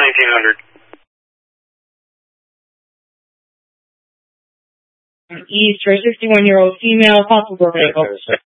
1900. East for a 61-year-old female, possible vehicle.